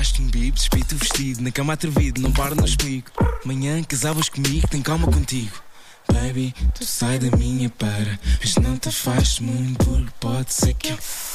Tomaste um bico, despito o vestido. Na cama atrevido, não paro, não explico. Amanhã casavas comigo, tem calma contigo. Baby, tu sai da minha para. Mas não te afastes muito porque pode ser que eu